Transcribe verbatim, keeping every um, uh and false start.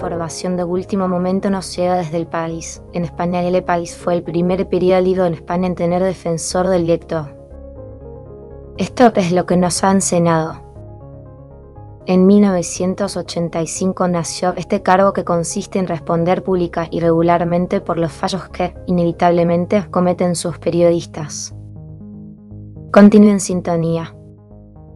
información de último momento nos llega desde El País. En español, El País fue el primer periódico en España en tener defensor del lector. Esto es lo que nos ha enseñado. En mil novecientos ochenta y cinco nació este cargo que consiste en responder pública y regularmente por los fallos que, inevitablemente, cometen sus periodistas. Continúe en sintonía.